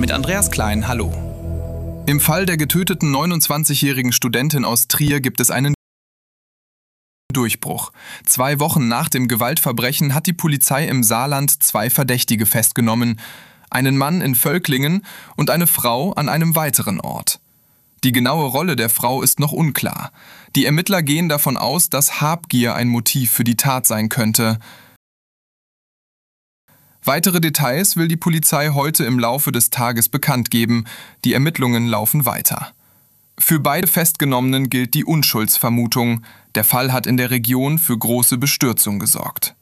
mit Andreas Klein, hallo. Im Fall der getöteten 29-jährigen Studentin aus Trier gibt es einen Durchbruch. 2 Wochen nach dem Gewaltverbrechen hat die Polizei im Saarland 2 Verdächtige festgenommen, einen Mann in Völklingen und eine Frau an einem weiteren Ort. Die genaue Rolle der Frau ist noch unklar. Die Ermittler gehen davon aus, dass Habgier ein Motiv für die Tat sein könnte. Weitere Details will die Polizei heute im Laufe des Tages bekannt geben. Die Ermittlungen laufen weiter. Für beide Festgenommenen gilt die Unschuldsvermutung. Der Fall hat in der Region für große Bestürzung gesorgt.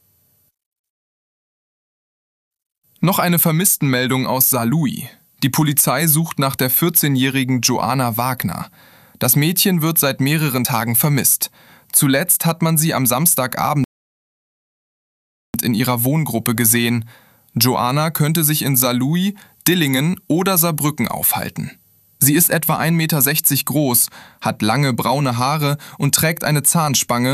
Noch eine Vermisstenmeldung aus Saarlouis. Die Polizei sucht nach der 14-jährigen Joanna Wagner. Das Mädchen wird seit mehreren Tagen vermisst. Zuletzt hat man sie am Samstagabend in ihrer Wohngruppe gesehen. Joanna könnte sich in Saarlouis, Dillingen oder Saarbrücken aufhalten. Sie ist etwa 1,60 Meter groß, hat lange braune Haare und trägt eine Zahnspange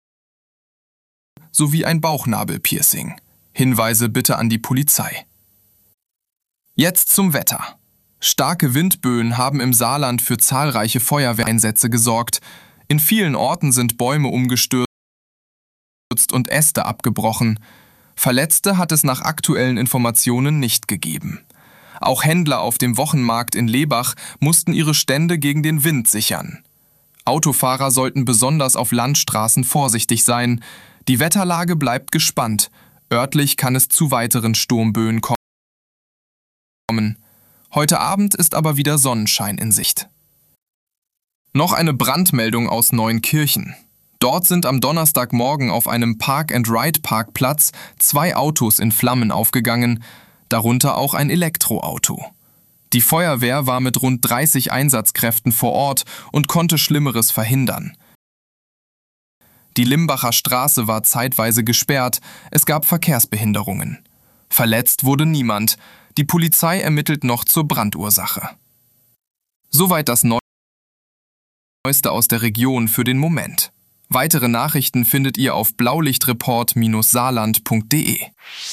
sowie ein Bauchnabelpiercing. Hinweise bitte an die Polizei. Jetzt zum Wetter. Starke Windböen haben im Saarland für zahlreiche Feuerwehreinsätze gesorgt. In vielen Orten sind Bäume umgestürzt und Äste abgebrochen. Verletzte hat es nach aktuellen Informationen nicht gegeben. Auch Händler auf dem Wochenmarkt in Lebach mussten ihre Stände gegen den Wind sichern. Autofahrer sollten besonders auf Landstraßen vorsichtig sein. Die Wetterlage bleibt gespannt. Örtlich kann es zu weiteren Sturmböen kommen. Heute Abend ist aber wieder Sonnenschein in Sicht. Noch eine Brandmeldung aus Neunkirchen. Dort sind am Donnerstagmorgen auf einem Park-and-Ride-Parkplatz 2 Autos in Flammen aufgegangen, darunter auch ein Elektroauto. Die Feuerwehr war mit rund 30 Einsatzkräften vor Ort und konnte Schlimmeres verhindern. Die Limbacher Straße war zeitweise gesperrt, es gab Verkehrsbehinderungen. Verletzt wurde niemand, die Polizei ermittelt noch zur Brandursache. Soweit das Neueste aus der Region für den Moment. Weitere Nachrichten findet ihr auf blaulichtreport-saarland.de.